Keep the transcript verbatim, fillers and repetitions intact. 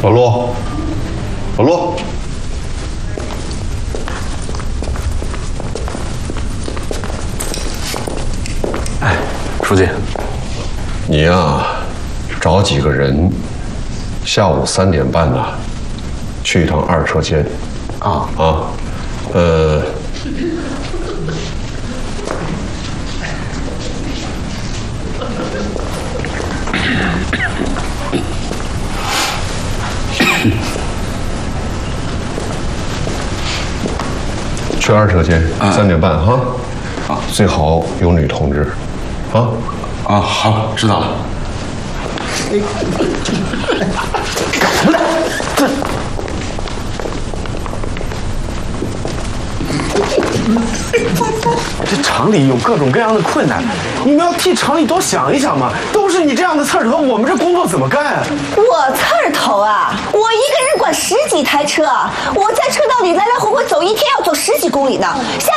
老陆，老陆， 哎，书记， 你呀，找几个人，下午三点半呢，去一趟二车间。 啊啊，呃。 去二车间，三点半哈。啊，最好有女同志，啊。 啊，好，知道了。干什么呢？这。这厂里有各种各样的困难，你们要替厂里多想一想嘛。都是你这样的刺儿头，我们这工作怎么干啊？ 我刺儿头啊！我一个人管十几台车，我在车道里来来回回走一天要走十几公里呢。下